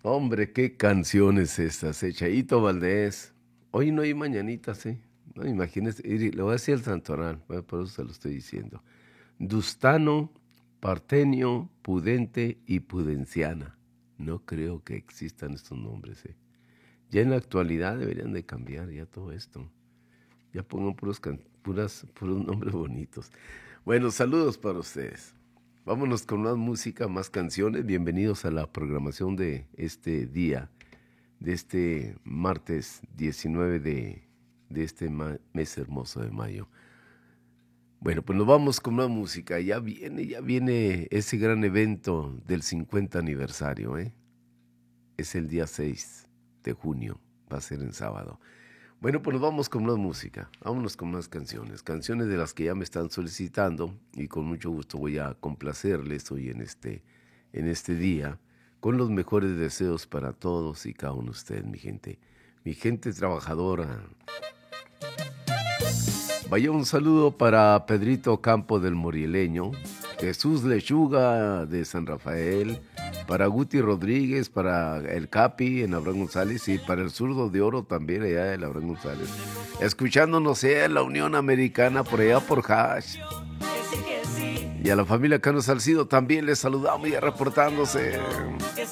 Hombre, qué canciones estas, Chaito Valdés. Hoy no hay mañanitas, ¿eh? No, imagínese, le voy a decir el santoral, por eso se lo estoy diciendo. Dustano, Partenio, Pudente y Pudenciana. No creo que existan estos nombres, ¿eh? Ya en la actualidad deberían de cambiar ya todo esto. Ya pongan puros nombres bonitos. Bueno, saludos para ustedes. Vámonos con más música, más canciones. Bienvenidos a la programación de este día, de este martes 19 de este mes hermoso de mayo. Bueno, pues nos vamos con más música. Ya viene ese gran evento del 50 aniversario, ¿eh? Es el día 6 de junio, va a ser en sábado. Bueno, pues nos vamos con más música, vámonos con más canciones de las que ya me están solicitando y con mucho gusto voy a complacerles hoy en este día con los mejores deseos para todos y cada uno de ustedes, mi gente trabajadora. Vaya un saludo para Pedrito Campo del Morileño, Jesús Lechuga de San Rafael, para Guti Rodríguez, para el Capi en Abraham González y para el Zurdo de Oro también allá en Abraham González. Escuchándonos en la Unión Americana por allá por Hash. Y a la familia Cano Salcido también les saludamos ya reportándose.